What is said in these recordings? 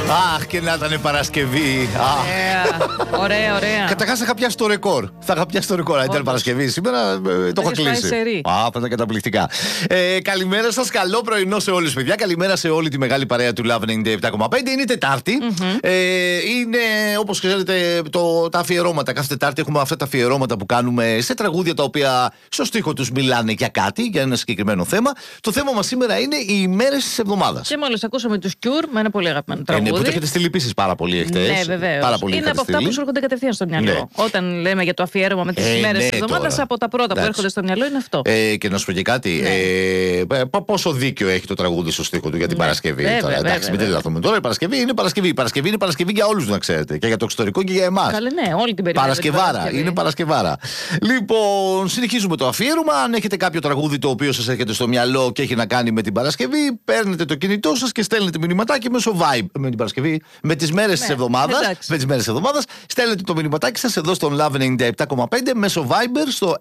Αχ, και να ήταν Παρασκευή. Ωραία, ωραία. Καταρχάς θα είχα πιάσει το ρεκόρ. Αν ήταν Παρασκευή σήμερα, το έχω κλείσει. Θα ήταν καταπληκτικά. Καλημέρα σας, καλό πρωινό σε όλους, παιδιά. Καλημέρα σε όλη τη μεγάλη παρέα του Love 97,5. Είναι Τετάρτη. Είναι, όπως ξέρετε, τα αφιερώματα. Κάθε Τετάρτη έχουμε αυτά τα αφιερώματα που κάνουμε σε τραγούδια τα οποία στο στίχο τους μιλάνε για κάτι, για ένα συγκεκριμένο θέμα. Το θέμα μας σήμερα είναι οι ημέρες της εβδομάδας. Και μόλις ακούσαμε τους Cure με ένα πολύ αγαπημένο τραγούδι. Που το έχετε στείλει επίσης πάρα πολύ εχθές. Ναι, βεβαίως. Είναι από αυτά που σου έρχονται κατευθείαν στο μυαλό. Ναι. Όταν λέμε για το αφιέρωμα με τις ημέρες της εβδομάδας, από τα πρώτα που έρχονται στο μυαλό είναι αυτό. Και να σου πω και κάτι. Πόσο δίκιο έχει το τραγούδι στο στίχο του για την Παρασκευή. Εντάξει, μην τρελαθούμε τώρα. Η Παρασκευή είναι Παρασκευή. Η Παρασκευή είναι Παρασκευή για όλους, να ξέρετε. Και για το εξωτερικό και για εμάς. Καλέ, ναι, όλη την περίοδο. Παρασκευάρα. Είναι Παρασκευάρα. Λοιπόν, συνεχίζουμε το αφιέρωμα. Αν έχετε κάποιο τραγούδι το οποίο σας έρχεται στο μυαλό και έχει να κάνει με την Παρασκευή, παίρνετε το κινητό σας και στέλνετε μηνυματάκι μέσω Vibe. Με την Παρασκευή, με τις μέρες της εβδομάδας. Με τις μέρες της εβδομάδας, στέλνετε το μηνυματάκι σας εδώ στον Love 97,5 μέσω Viber στο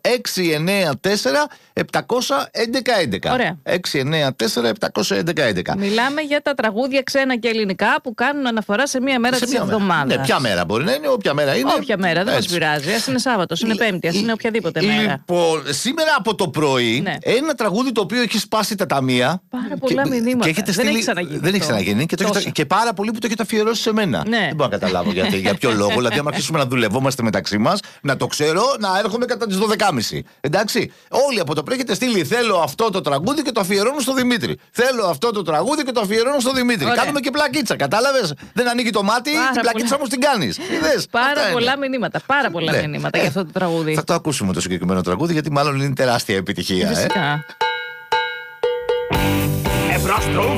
694-711-11. Ωραία. 694-711-11. Μιλάμε για τα τραγούδια ξένα και ελληνικά που κάνουν αναφορά σε μία μέρα της εβδομάδας. Ναι, ποια μέρα μπορεί να είναι, όποια μέρα είναι. Όποια μέρα, δεν μας πειράζει. Ας είναι Σάββατος, είναι Πέμπτη, ας είναι οποιαδήποτε μέρα. Λοιπόν, σήμερα από το πρωί, ένα τραγούδι το οποίο έχει σπάσει τα ταμεία. Πάρα πολλά μηνύματα. Δεν έχει ξαναγίνει. Και πάρα πολλοί που το έχετε αφιερώσει σε μένα. Δεν μπορώ να καταλάβω για ποιο λόγο. Δηλαδή, άμα αρχίσουμε να δουλευόμαστε μεταξύ μας, να το ξέρω, να έρχομαι κατά τις 12.30. Εντάξει. Όλοι από το πρωί έχετε στείλει: θέλω αυτό το τραγούδι και το αφιερώνω στο Δημήτρη. Θέλω αυτό το τραγούδι και το αφιερώνω στο Δημήτρη. Κάνουμε και πλακίτσα, κατάλαβες. Δεν ανοίγει το μάτι, την πλακίτσα όμως την κάνεις. Πάρα πολλά μηνύματα. Πάρα πολλά μηνύματα για αυτό το τραγούδι. Θα το ακούσουμε το συγκεκριμένο τραγούδι, γιατί μάλλον είναι τεράστια επιτυχία. Φυσικά.